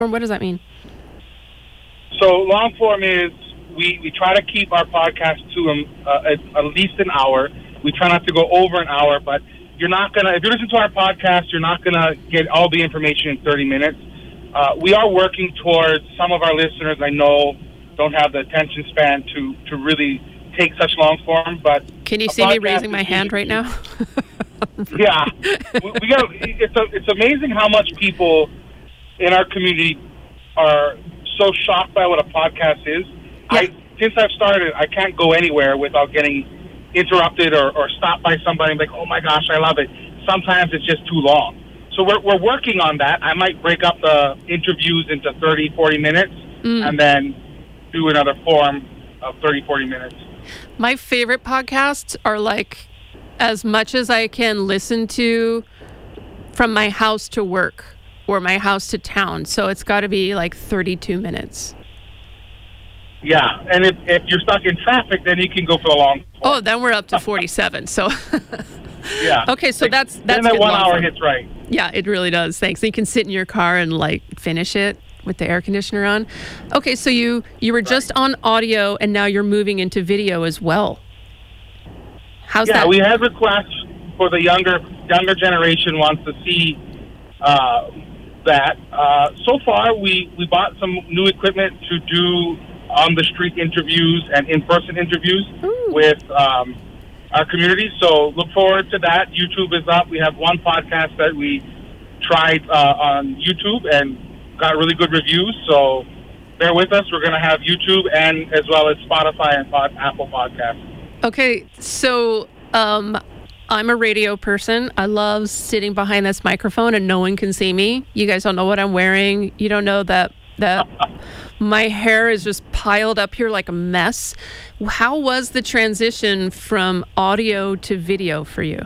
What does that mean? So long form is we try to keep our podcast to at least an hour. We try not to go over an hour, but you're not going to, if you listen to our podcast, you're not going to get all the information in 30 minutes. We are working towards, some of our listeners I know don't have the attention span to really take such long form, but can you see me raising my hand right now? Yeah. It's amazing how much people in our community are so shocked by what a podcast is. Yeah. Since I've started, I can't go anywhere without getting interrupted or stopped by somebody and be like, oh my gosh, I love it. Sometimes it's just too long. So we're working on that. I might break up the interviews into 30, 40 minutes and then do another form of 30, 40 minutes. My favorite podcasts are like as much as I can listen to from my house to work or my house to town. So it's got to be like 32 minutes. Yeah, and if you're stuck in traffic, then you can go for the long form. Oh, then we're up to 47. So yeah. Okay, so that's then that 1 hour hits right. Yeah, it really does. Thanks. And you can sit in your car and like finish it with the air conditioner on. Okay, so you were just on audio and now you're moving into video as well. How's that? Yeah, we had requests for the younger generation wants to see that. So far, we bought some new equipment to do on-the-street interviews and in-person interviews with our community. So look forward to that. YouTube is up. We have one podcast that we tried on YouTube and got really good reviews. So bear with us. We're going to have YouTube and as well as Spotify and Apple Podcasts. Okay, so I'm a radio person. I love sitting behind this microphone and no one can see me. You guys don't know what I'm wearing. You don't know that my hair is just piled up here like a mess. How was the transition from audio to video for you?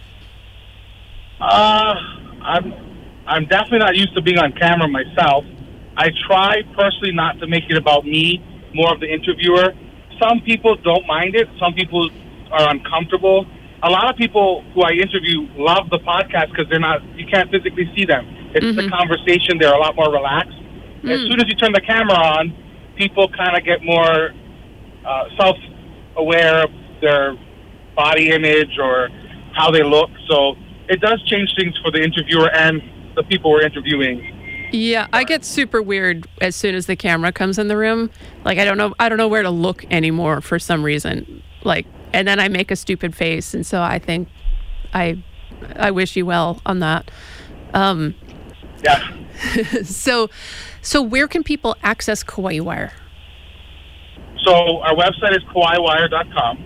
I'm definitely not used to being on camera myself. I try personally not to make it about me, more of the interviewer. Some people don't mind it. Some people are uncomfortable. A lot of people who I interview love the podcast because you can't physically see them. It's the conversation. They're a lot more relaxed. As soon as you turn the camera on, people kind of get more self-aware of their body image or how they look. So it does change things for the interviewer and the people we're interviewing. Yeah, I get super weird as soon as the camera comes in the room. Like I don't know where to look anymore for some reason. Like, and then I make a stupid face, and so I think I wish you well on that. Yeah. So where can people access Kauai Wire? So our website is kauaiwire.com.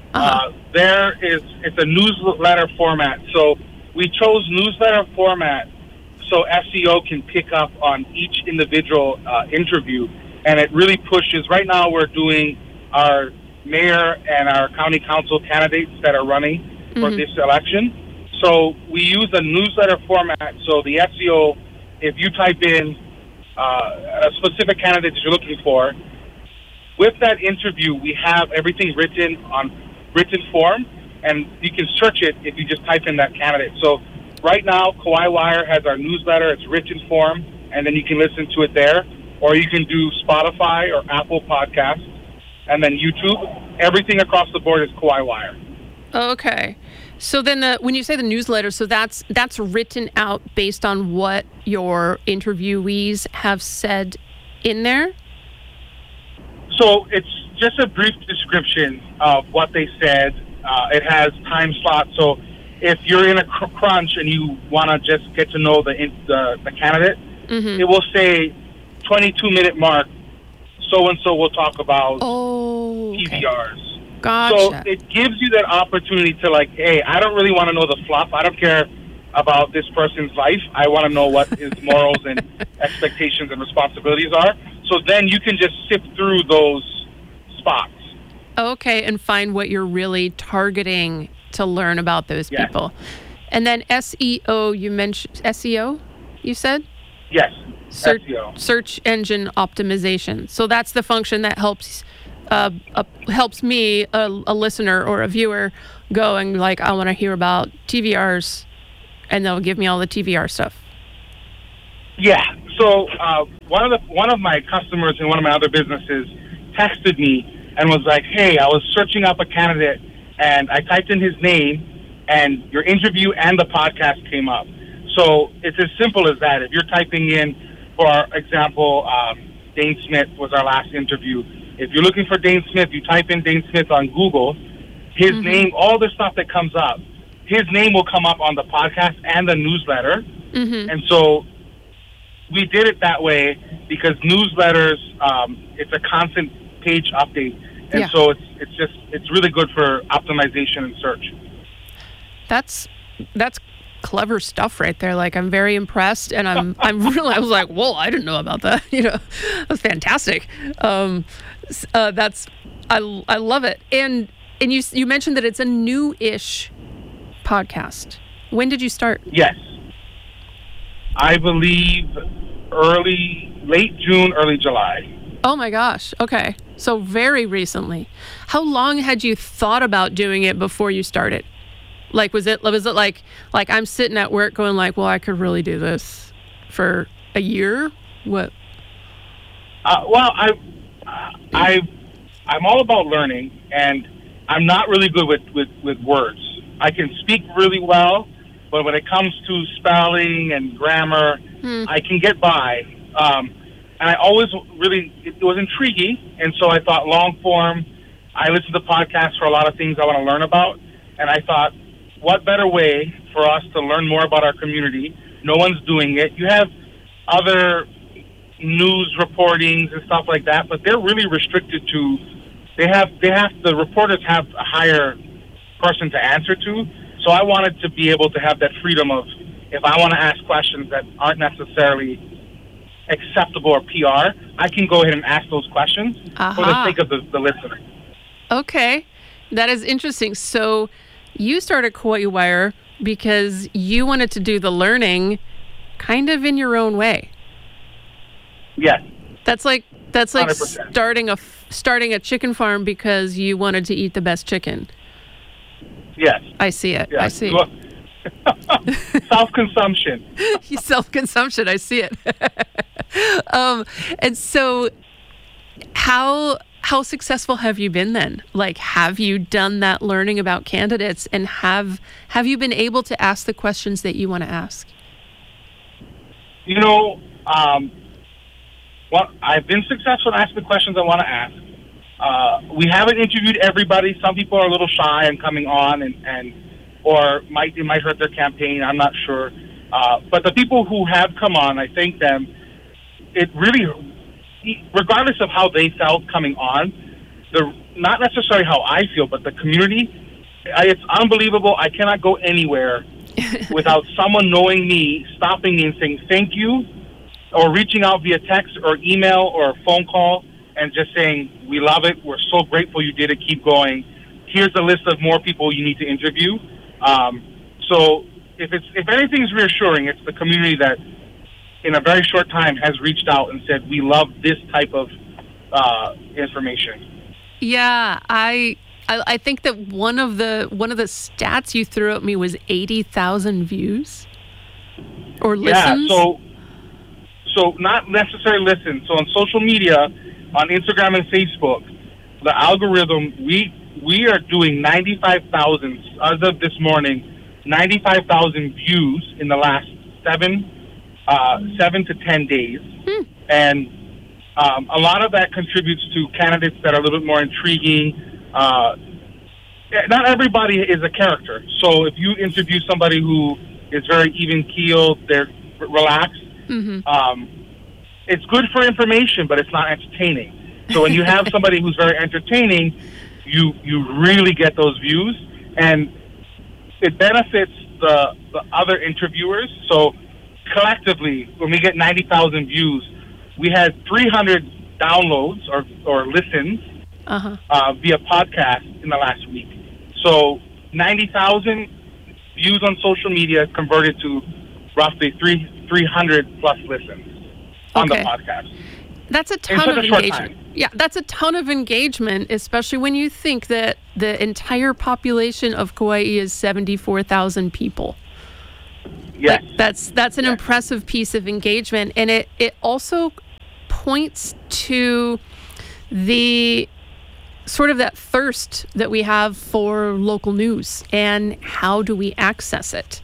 It's a newsletter format. So we chose newsletter format so SEO can pick up on each individual interview, and it really pushes. Right now we're doing our mayor and our county council candidates that are running for this election. So we use a newsletter format, so the SEO, if you type in a specific candidate that you're looking for, with that interview, we have everything written on written form, and you can search it if you just type in that candidate. So right now, Kauai Wire has our newsletter. It's written form, and then you can listen to it there. Or you can do Spotify or Apple Podcasts, and then YouTube. Everything across the board is Kauai Wire. Okay. So then when you say the newsletter, so that's written out based on what your interviewees have said in there? So it's just a brief description of what they said. It has time slots. So if you're in a crunch and you want to just get to know the candidate, it will say 22-minute mark, so-and-so will talk about TVRs. Gotcha. So it gives you that opportunity to like, hey, I don't really want to know the fluff. I don't care about this person's life. I want to know what his morals and expectations and responsibilities are. So then you can just sift through those spots. Okay, and find what you're really targeting to learn about those people. And then SEO, you mentioned SEO, you said? Yes, SEO. Search engine optimization. So that's the function that helps me, a listener or a viewer, go and like, I want to hear about TVRs, and they'll give me all the TVR stuff. Yeah. So one of my customers in one of my other businesses texted me and was like, "Hey, I was searching up a candidate and I typed in his name, and your interview and the podcast came up." So it's as simple as that. If you're typing in, for example, Dane Smith was our last interview. If you're looking for Dane Smith, you type in Dane Smith on Google. His name, all the stuff that comes up, his name will come up on the podcast and the newsletter. And so we did it that way because newsletters, it's a constant page update. And so it's really good for optimization and search. That's clever stuff right there. Like, I'm very impressed, and I was like, whoa, I didn't know about that. That's fantastic. I love it. And you mentioned that it's a new-ish podcast. When did you start? Yes. I believe late June, early July. Oh my gosh. Okay. So very recently. How long had you thought about doing it before you started? Like, was it like I'm sitting at work going like, well, I could really do this for a year? What? Well, I'm all about learning, and I'm not really good with words. I can speak really well, but when it comes to spelling and grammar, I can get by. And I always it was intriguing, and so I thought long form. I listen to podcasts for a lot of things I want to learn about, and I thought, what better way for us to learn more about our community? No one's doing it. You have other news reportings and stuff like that, but they're really restricted to. The reporters have a higher person to answer to. So I wanted to be able to have that freedom of, if I want to ask questions that aren't necessarily acceptable or PR, I can go ahead and ask those questions for the sake of the listener. Okay, that is interesting. So you started Kauai Wire because you wanted to do the learning kind of in your own way. Yes. That's like 100%. starting a chicken farm because you wanted to eat the best chicken. Yes. I see it. Yes. I see. Well, self-consumption. Self-consumption. I see it. And so how successful have you been then? Like, have you done that learning about candidates, and have you been able to ask the questions that you want to ask? Well, I've been successful in asking the questions I want to ask. We haven't interviewed everybody. Some people are a little shy and coming on, or it might hurt their campaign. I'm not sure. But the people who have come on, I thank them. It really, regardless of how they felt coming on, not necessarily how I feel, but the community, it's unbelievable. I cannot go anywhere without someone knowing me, stopping me and saying thank you, or reaching out via text or email or phone call and just saying, we love it. We're so grateful you did it. Keep going. Here's a list of more people you need to interview. So if anything's reassuring, it's the community that in a very short time has reached out and said, we love this type of information. Yeah, I think that one of the stats you threw at me was 80,000 views or listens. Yeah, so not necessarily listens. So on social media, on Instagram and Facebook, the algorithm, we are doing 95,000 as of this morning, 95,000 views in the last 7 to 10 days, and a lot of that contributes to candidates that are a little bit more intriguing. Not everybody is a character, so if you interview somebody who is very even-keeled, they're relaxed, it's good for information, but it's not entertaining. So when you have somebody who's very entertaining, you really get those views, and it benefits the other interviewers. So collectively, when we get 90,000 views, we had 300 downloads or listens via podcast in the last week. So 90,000 views on social media converted to roughly 300 plus listens on the podcast. That's a ton of engagement. Yeah, that's a ton of engagement, especially when you think that the entire population of Kauai is 74,000 people. Yes. That's an impressive piece of engagement, and it also points to the sort of that thirst that we have for local news and how do we access it.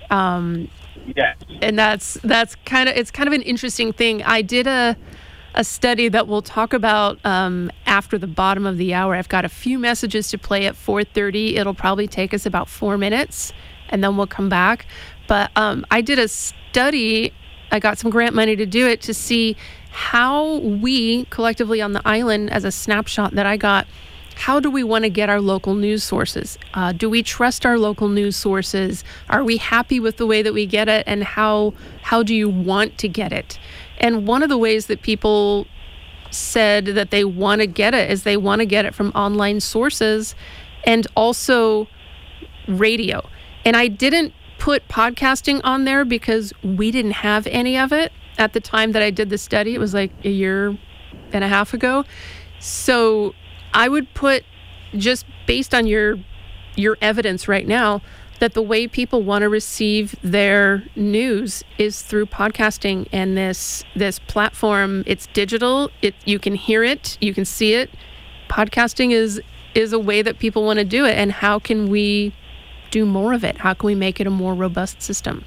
Yes. And it's kind of an interesting thing. I did a study that we'll talk about after the bottom of the hour. I've got a few messages to play at 4:30. It'll probably take us about 4 minutes, and then we'll come back. But I did a study. I got some grant money to do it to see how we collectively on the island, as a snapshot that I got, how do we want to get our local news sources? Do we trust our local news sources? Are we happy with the way that we get it? And how do you want to get it? And one of the ways that people said that they want to get it is they want to get it from online sources and also radio. And I didn't put podcasting on there because we didn't have any of it at the time that I did the study. It was like a year and a half ago. So I would put, just based on your evidence right now, that the way people want to receive their news is through podcasting, and this platform. It's digital. You can hear it, you can see it. Podcasting is a way that people want to do it, and how can we do more of it? How can we make it a more robust system?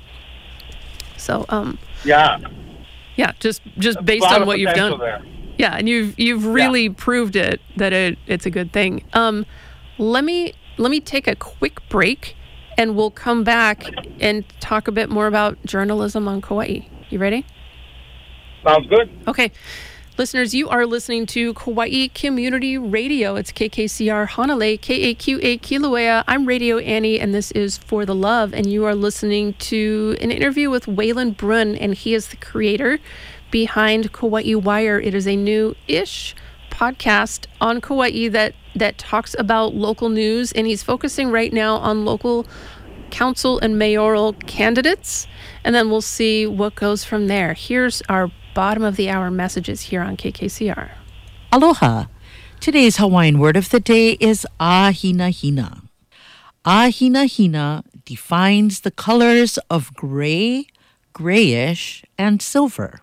So yeah, just based on what you've done there. Yeah, and you've really proved that it's a good thing. Let me take a quick break, and we'll come back and talk a bit more about journalism on Kauai. You ready? Sounds good. Okay. Listeners, you are listening to Kauai Community Radio. It's KKCR Hanalei, KAQA Kilauea. I'm Radio Annie, and this is For the Love. And you are listening to an interview with Waylon Brunn, and he is the creator behind Kauai Wire. It is a new-ish podcast on Kauai that talks about local news, and he's focusing right now on local council and mayoral candidates, and then we'll see what goes from there. Here's our bottom of the hour messages here on KKCR. Aloha. Today's Hawaiian word of the day is ahinahina. Ahinahina defines the colors of gray, grayish, and silver.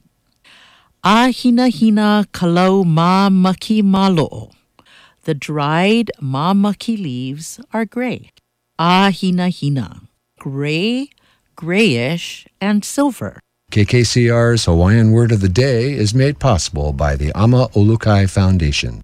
Ahinahina kalau mamaki malo. The dried mamaki leaves are gray. Ahinahina, gray, grayish, and silver. KKCR's Hawaiian Word of the Day is made possible by the Ama Olukai Foundation.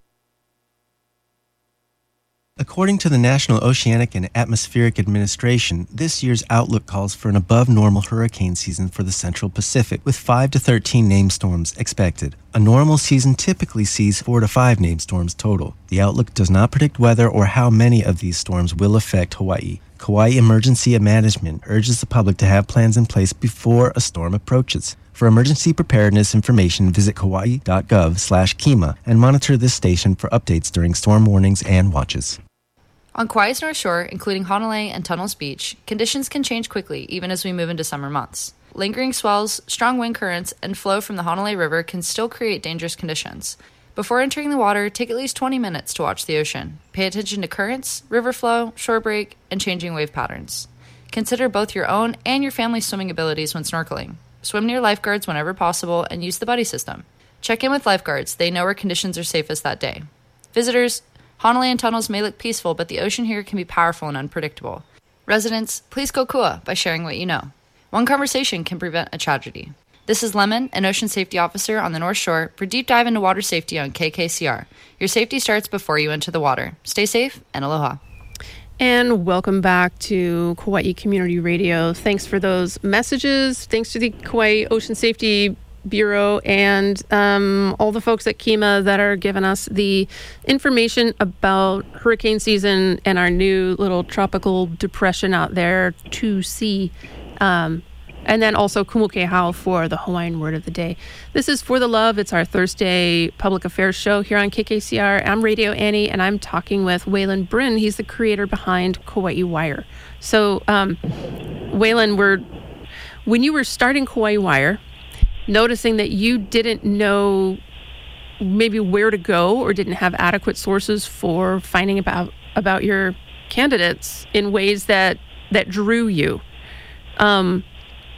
According to the National Oceanic and Atmospheric Administration, this year's outlook calls for an above-normal hurricane season for the Central Pacific, with 5 to 13 named storms expected. A normal season typically sees 4 to 5 named storms total. The outlook does not predict whether or how many of these storms will affect Hawaii. Kauai Emergency Management urges the public to have plans in place before a storm approaches. For emergency preparedness information, visit kauai.gov/KEMA and monitor this station for updates during storm warnings and watches. On Kauai's North Shore, including Honolulu and Tunnels Beach, conditions can change quickly even as we move into summer months. Lingering swells, strong wind currents, and flow from the Honolulu River can still create dangerous conditions. Before entering the water, take at least 20 minutes to watch the ocean. Pay attention to currents, river flow, shore break, and changing wave patterns. Consider both your own and your family's swimming abilities when snorkeling. Swim near lifeguards whenever possible and use the buddy system. Check in with lifeguards. They know where conditions are safest that day. Visitors, Honolulu and Tunnels may look peaceful, but the ocean here can be powerful and unpredictable. Residents, please go kua by sharing what you know. One conversation can prevent a tragedy. This is Lemon, an ocean safety officer on the North Shore, for Deep Dive into Water Safety on KKCR. Your safety starts before you enter the water. Stay safe and aloha. And welcome back to Kauai Community Radio. Thanks for those messages. Thanks to the Kauai Ocean Safety Bureau and all the folks at KEMA that are giving us the information about hurricane season and our new little tropical depression out there, 2C. And then also Kumukehau for the Hawaiian Word of the Day. This is For the Love. It's our Thursday public affairs show here on KKCR. I'm Radio Annie, and I'm talking with Waylon Brunn. He's the creator behind Kauai Wire. So, Waylon, when you were starting Kauai Wire, noticing that you didn't know maybe where to go or didn't have adequate sources for finding about your candidates in ways that drew you.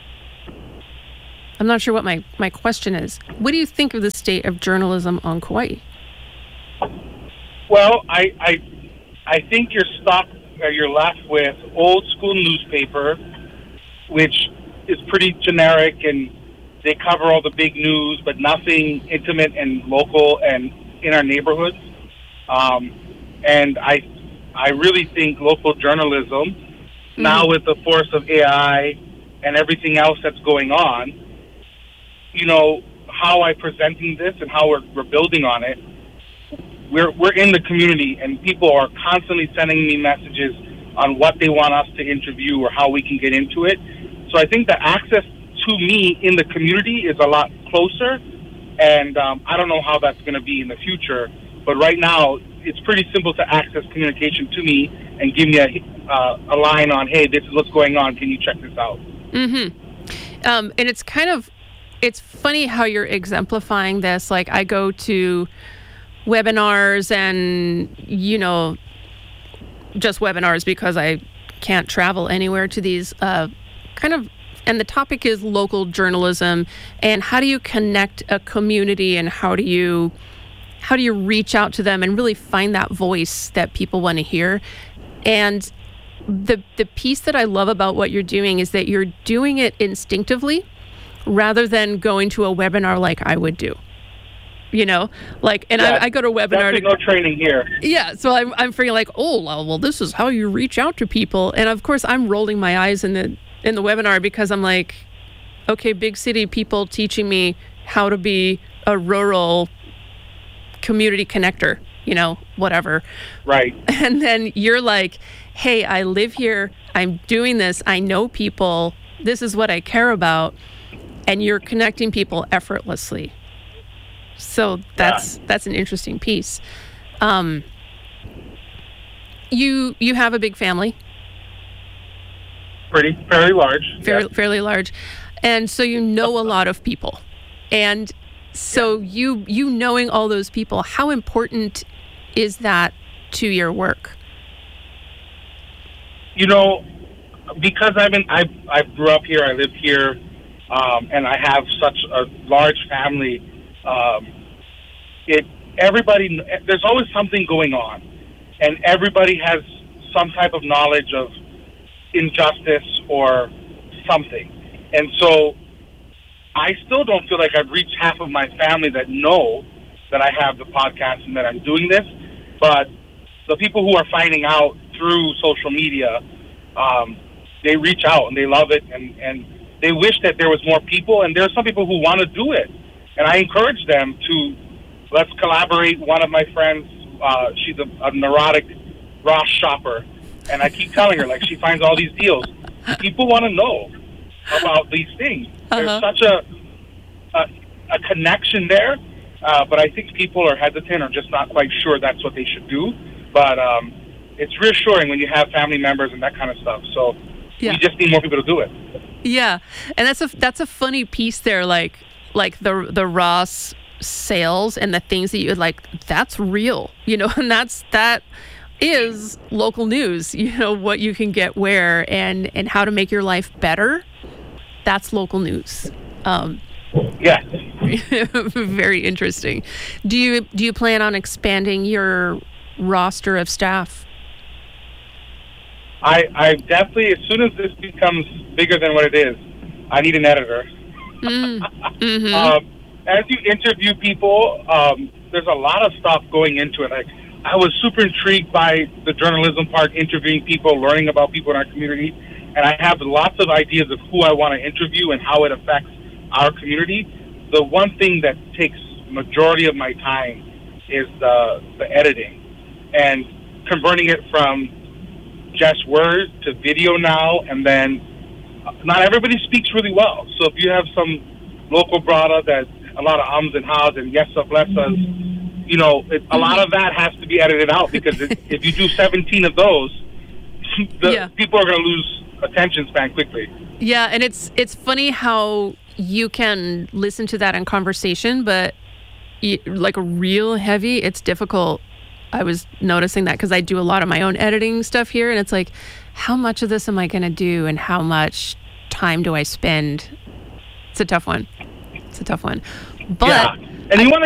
I'm not sure what my question is. What do you think of the state of journalism on Kauai? Well, I think you're left with old school newspaper, which is pretty generic, and they cover all the big news, but nothing intimate and local and in our neighborhoods. And I really think local journalism, now with the force of AI and everything else that's going on, how I'm presenting this and how we're building on it, we're in the community, and people are constantly sending me messages on what they want us to interview or how we can get into it. So I think the access to me in the community is a lot closer, and I don't know how that's going to be in the future, but right now it's pretty simple to access communication to me and give me a line on, hey, this is what's going on, can you check this out? And it's funny how you're exemplifying this. Like, I go to webinars and, just webinars because I can't travel anywhere to these and the topic is local journalism and how do you connect a community and how do you reach out to them and really find that voice that people want to hear. And the piece that I love about what you're doing is that you're doing it instinctively rather than going to a webinar like I would do. I go to a webinar. No training here. Yeah, so I'm feeling like, oh, well, this is how you reach out to people. And of course, I'm rolling my eyes in the webinar because I'm like, okay, big city people teaching me how to be a rural community connector, whatever. Right. And then you're like, hey, I live here. I'm doing this. I know people. This is what I care about. And you're connecting people effortlessly. So that's an interesting piece. You have a big family. Fairly large. Fairly large. And so you know a lot of people. And so you knowing all those people, how important is that to your work? Because I grew up here, I live here, and I have such a large family. There's always something going on, and everybody has some type of knowledge of injustice or something. And so I still don't feel like I've reached half of my family that know that I have the podcast and that I'm doing this. But the people who are finding out through social media, they reach out and they love it, and they wish that there was more people. And there are some people who want to do it. And I encourage them to, let's collaborate. One of my friends, she's a neurotic Ross shopper. And I keep telling her, she finds all these deals. People want to know about these things. There's such a connection there. But I think people are hesitant or just not quite sure that's what they should do. But it's reassuring when you have family members and that kind of stuff. So we just need more people to do it. Yeah. And that's a funny piece there, like the Ross sales and the things that you that's real, and that is local news, what you can get where and how to make your life better. That's local news. Very interesting. Do you plan on expanding your roster of staff? I definitely, as soon as this becomes bigger than what it is, I need an editor. As you interview people, there's a lot of stuff going into it. I was super intrigued by the journalism part, interviewing people, learning about people in our community, and I have lots of ideas of who I want to interview and how it affects our community. The one thing that takes majority of my time is the editing and converting it from just words to video now, and then not everybody speaks really well. So if you have some local brother that a lot of ums and hows and yes of less a lot of that has to be edited out, because if you do 17 of those, people are going to lose attention span quickly. Yeah, and it's funny how you can listen to that in conversation, but like a real heavy, it's difficult. I was noticing that because I do a lot of my own editing stuff here, and it's like, how much of this am I going to do and how much time do I spend It's a tough one. But yeah. And you want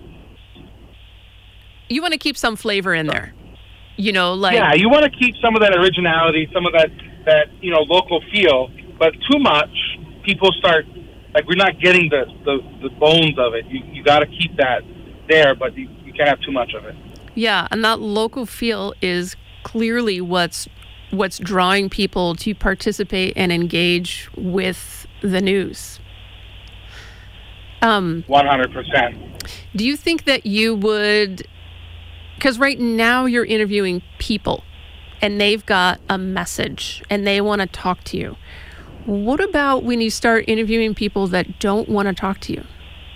to keep some flavor in there. You know, like you want to keep some of that originality, some of that local feel. But too much, people start like we're not getting the bones of it. You got to keep that there, but you can't have too much of it. Yeah, and that local feel is clearly what's drawing people to participate and engage with the news. 100%. Do you think that you would, because right now you're interviewing people and they've got a message and they want to talk to you. What about when you start interviewing people that don't want to talk to you?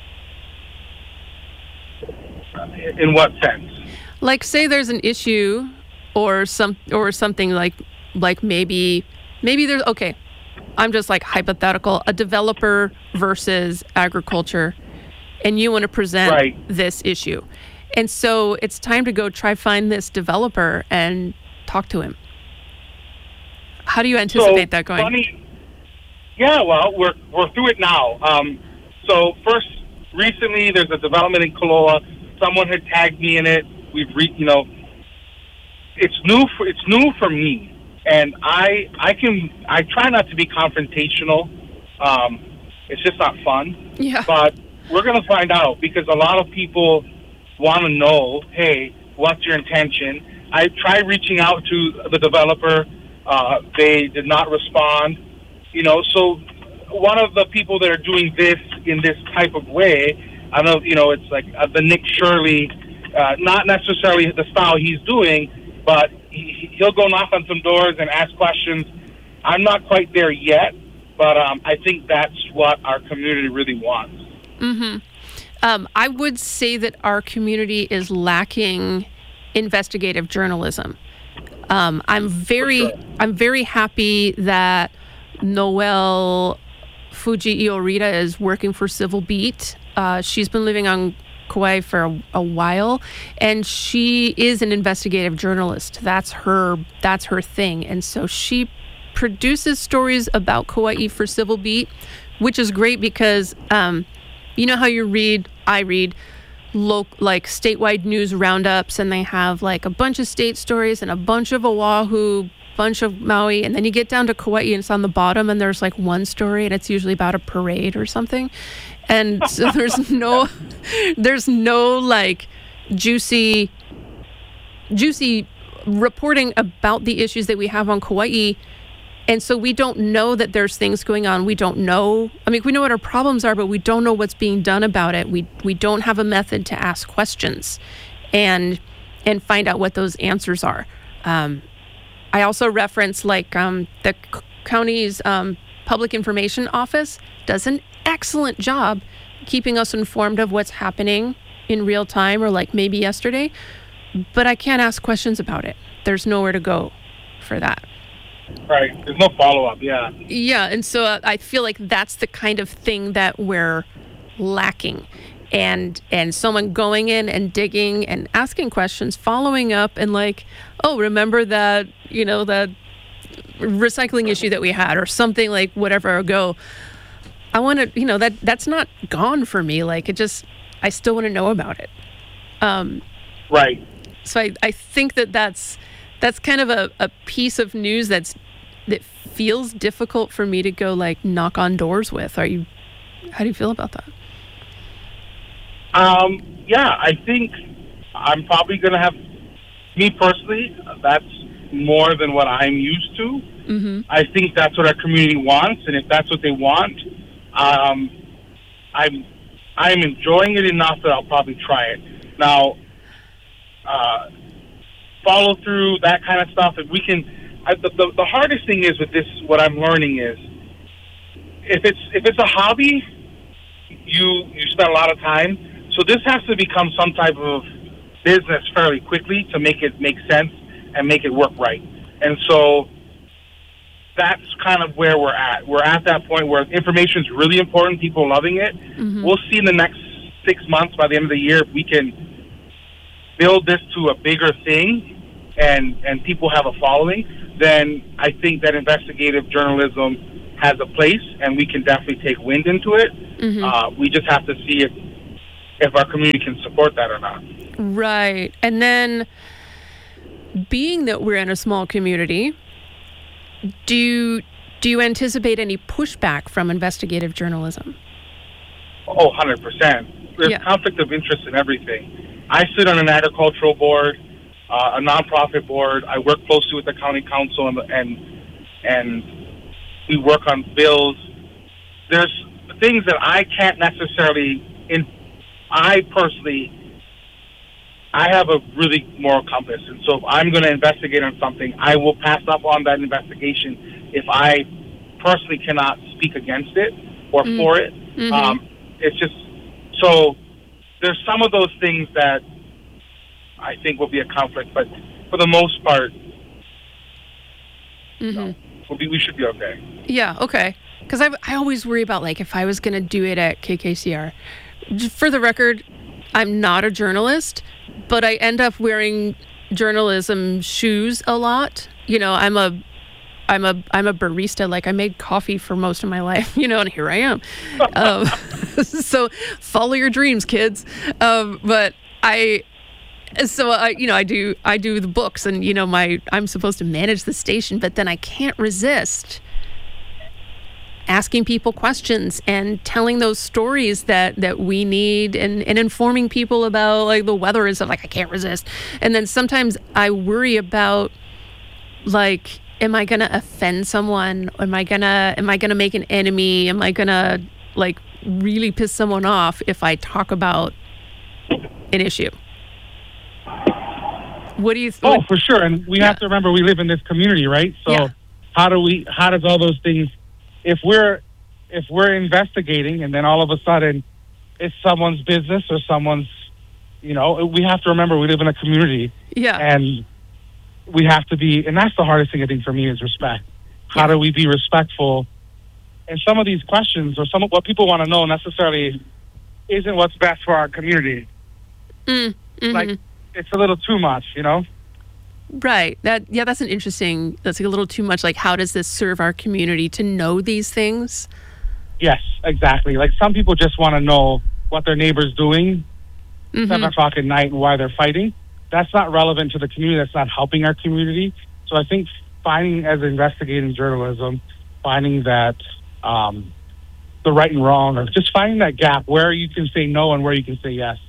In what sense? Like, say there's an issue or something like maybe there's, okay, I'm just like hypothetical, a developer versus agriculture, and you want to present this issue. And so it's time to go find this developer and talk to him. How do you anticipate that going? Funny. Yeah, well, we're through it now. So first, recently there's a development in Koloa. Someone had tagged me in it. It's new for me, and I try not to be confrontational. It's just not fun. Yeah. But we're gonna find out because a lot of people want to know, hey, what's your intention? I tried reaching out to the developer. They did not respond. So one of the people that are doing this in this type of way, I don't know, it's like the Nick Shirley, not necessarily the style he's doing, but he'll go knock on some doors and ask questions. I'm not quite there yet, but I think that's what our community really wants. Mm-hmm. I would say that our community is lacking investigative journalism. I'm very happy that Noelle Fuji Iorita is working for Civil Beat. She's been living on Kauai for a while, and she is an investigative journalist. That's her thing. And so she produces stories about Kauai for Civil Beat, which is great because you know how I read like statewide news roundups, and they have like a bunch of state stories and a bunch of Oahu, bunch of Maui, and then you get down to Kauai and it's on the bottom and there's like one story and it's usually about a parade or something. And so there's no like juicy reporting about the issues that we have on Kauai. And so we don't know that there's things going on. We don't know. I mean, we know what our problems are, but we don't know what's being done about it. We don't have a method to ask questions and find out what those answers are. I also reference like the county's public information office does an excellent job keeping us informed of what's happening in real time or like maybe yesterday, but I can't ask questions about it. There's nowhere to go for that. Right. There's no follow-up. Yeah. Yeah. And so I feel like that's the kind of thing that we're lacking. And someone going in and digging and asking questions, following up and like, oh, remember that, that recycling issue that we had or something like whatever ago. I want to, that's not gone for me. Like I still want to know about it. Right. So I think that's kind of a piece of news that feels difficult for me to go like knock on doors with. How do you feel about that? Yeah, I think I'm probably going to have, me personally, that's more than what I'm used to. Mm-hmm. I think that's what our community wants, and if that's what they want, I'm enjoying it enough that I'll probably try it. Now, follow through, that kind of stuff, if we can, the hardest thing is with this, what I'm learning is, if it's a hobby, you spend a lot of time. So this has to become some type of business fairly quickly to make it make sense and make it work right. And so that's kind of where we're at. We're at that point where information is really important, people loving it. Mm-hmm. We'll see in the next 6 months, by the end of the year, if we can build this to a bigger thing and people have a following, then I think that investigative journalism has a place, and we can definitely take wind into it. We just have to see if our community can support that or not. Right. And then, being that we're in a small community, do you anticipate any pushback from investigative journalism? Oh, 100%. There's conflict of interest in everything. I sit on an agricultural board, a nonprofit board. I work closely with the county council, and we work on bills. There's things that I can't necessarily. I have a really moral compass, and so if I'm going to investigate on something, I will pass up on that investigation if I personally cannot speak against it or for it. It's just so there's some of those things that I think will be a conflict, but for the most part, we should be okay. Yeah, okay. Because I always worry about, like, if I was going to do it at KKCR. For the record, I'm not a journalist, but I end up wearing journalism shoes a lot. You know, I'm a barista. Like, I made coffee for most of my life, you know, and here I am. So follow your dreams, kids. But I do the books, and, you know, I'm supposed to manage the station, but then I can't resist asking people questions and telling those stories that we need, and informing people about, like, the weather and stuff. Like, I can't resist. And then sometimes I worry about, like, am I gonna offend someone? Am I gonna make an enemy? Am I gonna, like, really piss someone off if I talk about an issue? What do you Oh, for sure. And we have to remember we live in this community, right? So how does all those things, if we're investigating and then all of a sudden it's someone's business or someone's, you know, we have to remember we live in a community. Yeah. And we have to be, and that's the hardest thing I think for me is respect. How do we be respectful? And some of these questions or some of what people want to know necessarily isn't what's best for our community. Like, it's a little too much, you know? Right. That's that's like a little too much. Like, how does this serve our community to know these things? Yes, exactly. Like, some people just want to know what their neighbor's doing 7 o'clock at night and why they're fighting. That's not relevant to the community. That's not helping our community. So I think finding, as investigating journalism, finding that the right and wrong, or just finding that gap where you can say no and where you can say yes.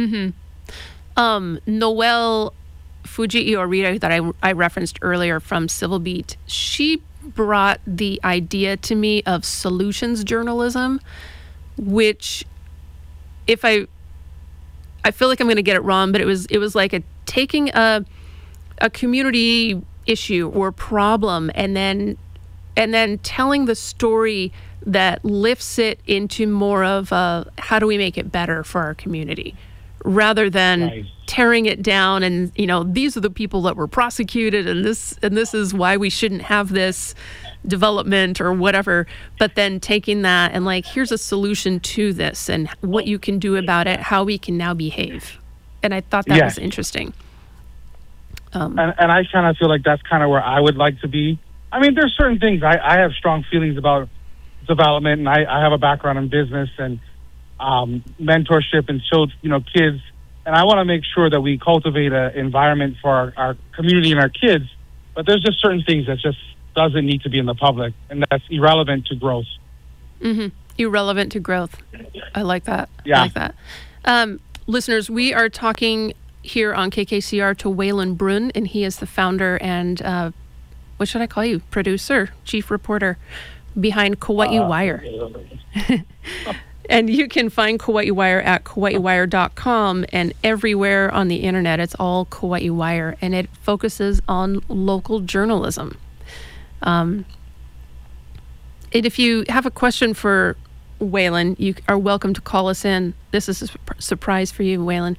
Noelle Fuji-Iorita, that I referenced earlier from Civil Beat, she brought the idea to me of solutions journalism, which, if I feel like I'm going to get it wrong, but it was like taking a community issue or problem and then telling the story that lifts it into more of a, how do we make it better for our community, rather than tearing it down and, you know, these are the people that were prosecuted and this is why we shouldn't have this development or whatever, but then taking that and, like, here's a solution to this and what you can do about it, how we can now behave. And I thought that was interesting. And I kind of feel like that's kind of where I would like to be. I mean, there's certain things I have strong feelings about development, and I have a background in business and mentorship and kids. And I want to make sure that we cultivate an environment for our community and our kids. But there's just certain things that just doesn't need to be in the public, and that's irrelevant to growth. Irrelevant to growth. I like that. Yeah. I like that. Listeners, we are talking here on KKCR to Waylon Brunn, and he is the founder and, what should I call you? Producer, chief reporter behind Kauai Wire. And you can find Kauai Wire at kauaiwire.com, and everywhere on the internet, it's all Kauai Wire, and it focuses on local journalism. And if you have a question for Waylon, you are welcome to call us in. This is a surprise for you, Waylon.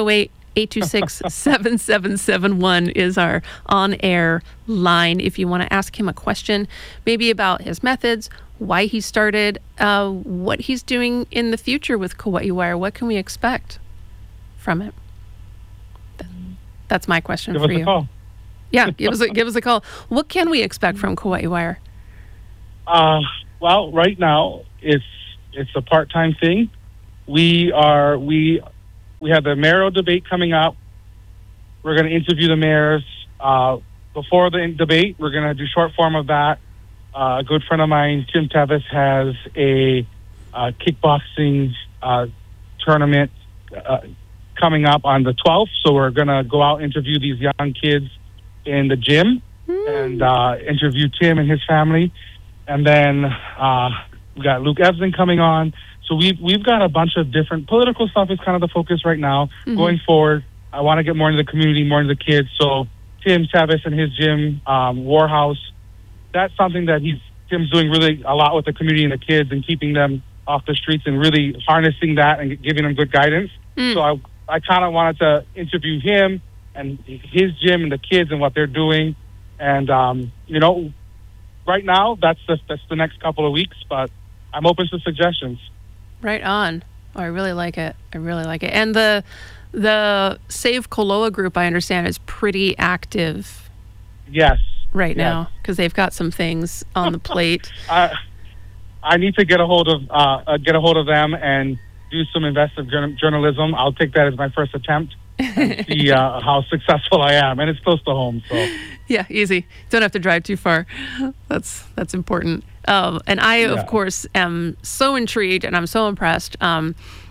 808-826-7771 is our on-air line if you want to ask him a question, maybe about his methods, why he started, what he's doing in the future with Kauai Wire. What can we expect from it? That's my question for you. Give us a call. Yeah, give us a call. What can we expect from Kauai Wire? Well, right now it's a part-time thing. We have the mayoral debate coming up. We're going to interview the mayors. Before the debate, we're going to do short form of that. A good friend of mine, Tim Tevis, has a kickboxing tournament coming up on the 12th. So we're going to go out and interview these young kids in the gym and interview Tim and his family. And then we got Luke Evson coming on. So we've got a bunch of different political stuff is kind of the focus right now. Going forward, I want to get more into the community, more into the kids. So Tim Tevis and his gym, Warhouse, that's something that Tim's doing really a lot with the community and the kids and keeping them off the streets and really harnessing that and giving them good guidance. So I kind of wanted to interview him and his gym and the kids and what they're doing. And, right now, that's the next couple of weeks, but I'm open to suggestions. Right on. Oh, I really like it. And the Save Koloa group, I understand, is pretty active. Yes. Right now, because they've got some things on the plate. I need to get a hold of them and do some investigative journalism. I'll take that as my first attempt and see how successful I am. And it's close to home, so. Yeah, easy. Don't have to drive too far. That's important. And I, of course, am so intrigued and I'm so impressed. When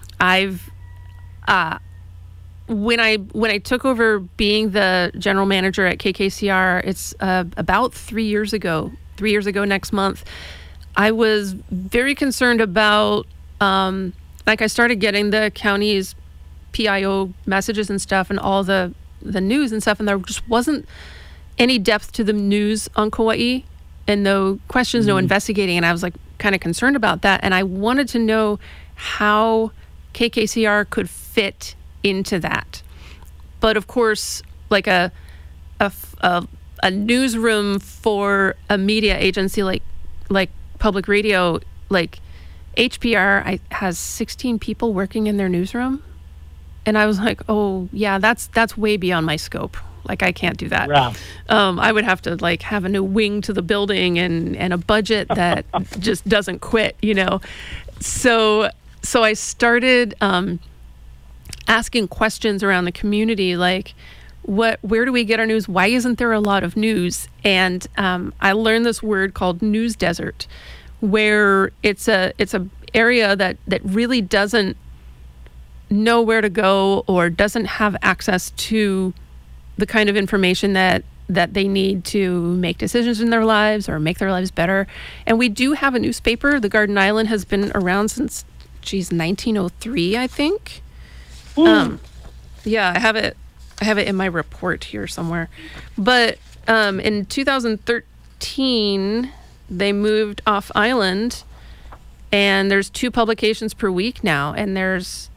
I took over being the general manager at KKCR, it's about 3 years ago. 3 years ago next month, I was very concerned about, I started getting the county's PIO messages and stuff and all the news and stuff, and there just wasn't any depth to the news on Kauai and no questions, no investigating, and I was kind of concerned about that, and I wanted to know how KKCR could fit into that. But of course, like a newsroom for a media agency like public radio, like HPR has 16 people working in their newsroom, and I was like, oh yeah, that's way beyond my scope. I can't do that. Yeah. I would have to have a new wing to the building and a budget that just doesn't quit, So I started asking questions around the community, where do we get our news? Why isn't there a lot of news? And I learned this word called news desert, where it's a area that really doesn't know where to go or doesn't have access to the kind of information that they need to make decisions in their lives or make their lives better. And we do have a newspaper. The Garden Island has been around since 1903, I think. Yeah, I have it in my report here somewhere. But in 2013, they moved off island, and there's 2 publications per week now, and there's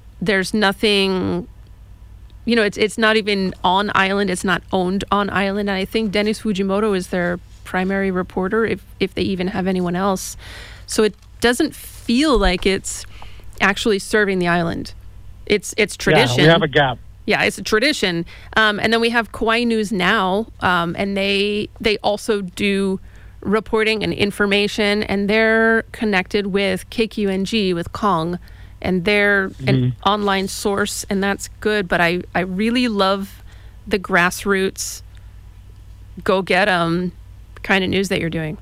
nothing. It's not even on island. It's not owned on island. And I think Dennis Fujimoto is their primary reporter, if they even have anyone else. So it doesn't feel like it's actually serving the island. It's tradition. Yeah, we have a gap. Yeah, it's a tradition. And then we have Kauai News Now, and they also do reporting and information, and they're connected with KQNG, with Kong, and they're an online source, and that's good. But I really love the grassroots, go get 'em kind of news that you're doing.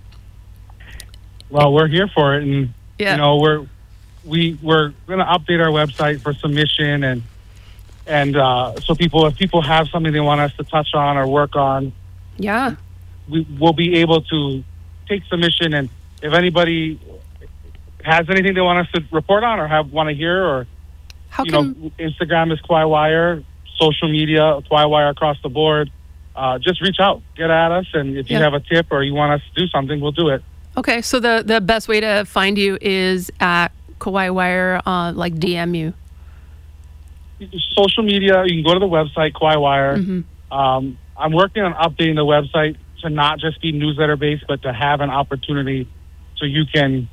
Well, we're here for it, and we're going to update our website for submission, and so if people have something they want us to touch on or work on, we'll be able to take submission, and if anybody has anything they want us to report on or want to hear, or Instagram is Kauai Wire, social media Kauai Wire across the board. Just reach out, get at us, and if you have a tip or you want us to do something, we'll do it. Okay, so the best way to find you is at Kauai Wire, DM you. Social media, you can go to the website Kauai Wire. I'm working on updating the website to not just be newsletter based, but to have an opportunity so you can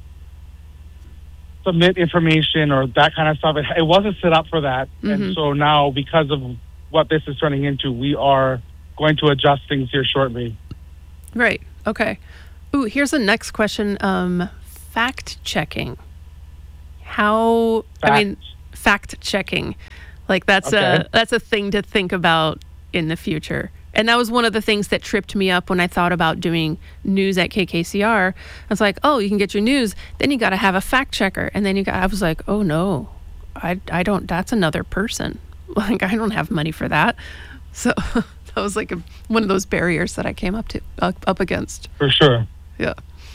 submit information or that kind of stuff. It wasn't set up for that. And so now, because of what this is turning into, we are going to adjust things here shortly. Right. Okay. Ooh, here's the next question. Fact checking. How? I mean, fact checking. Like that's a thing to think about in the future. And that was one of the things that tripped me up when I thought about doing news at KKCR. I was like, oh, you can get your news, then you got to have a fact checker, and then I was like, oh no, I don't. That's another person. Like I don't have money for that. So that was like one of those barriers that I came up against. For sure. Yeah.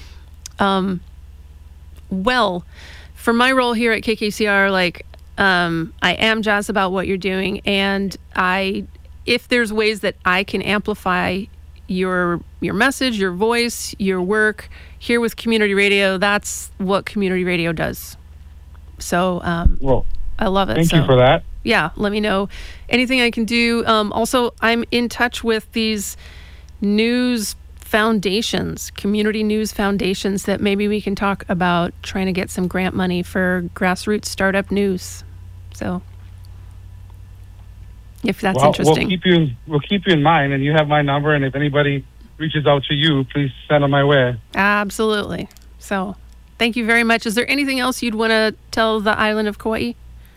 Well, for my role here at KKCR, like I am jazzed about what you're doing, and if there's ways that I can amplify your message, your voice, your work here with community radio, that's what community radio does. So well, I love it. Thank you for that. Yeah, let me know anything I can do. Also, I'm in touch with these news foundations, community news foundations, that maybe we can talk about trying to get some grant money for grassroots startup news. So if that's interesting. We'll keep you in mind, and you have my number, and if anybody reaches out to you, please send them my way. Absolutely. So thank you very much. Is there anything else you'd want to tell the island of Kauai?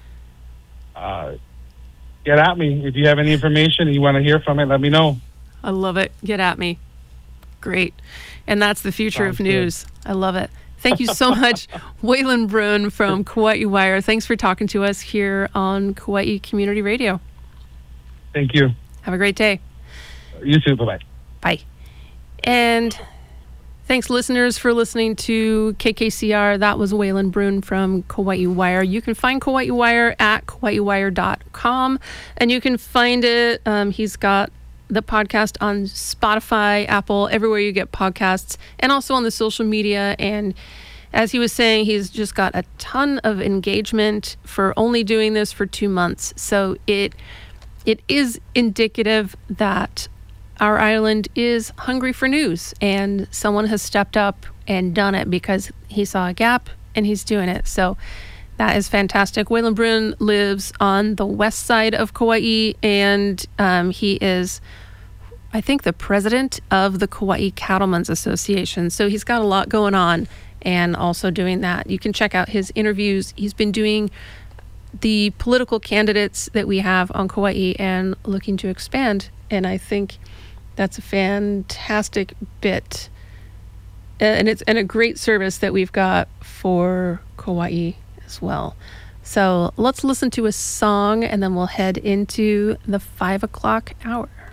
Get at me. If you have any information and you want to hear from it, let me know. I love it. Get at me. Great. And that's the future of news. Good. I love it. Thank you so much, Waylon Brune from Kauai Wire. Thanks for talking to us here on Kauai Community Radio. Thank you. Have a great day. You too. Bye-bye. Bye. And thanks, listeners, for listening to KKCR. That was Waylon Brune from Kauai Wire. You can find Kauai Wire at kauaiwire.com, and you can find it. He's got the podcast on Spotify, Apple, everywhere you get podcasts, and also on the social media. And as he was saying, he's just got a ton of engagement for only doing this for 2 months. So it is indicative that our island is hungry for news, and someone has stepped up and done it because he saw a gap and he's doing it. So that is fantastic. Waylon Brune lives on the west side of Kauai, and he is, I think, the president of the Kauai Cattlemen's Association. So he's got a lot going on and also doing that. You can check out his interviews. He's been doing the political candidates that we have on Kauai and looking to expand. And I think that's a fantastic bit. And it's a great service that we've got for Kauai as well. So let's listen to a song, and then we'll head into the 5 o'clock hour.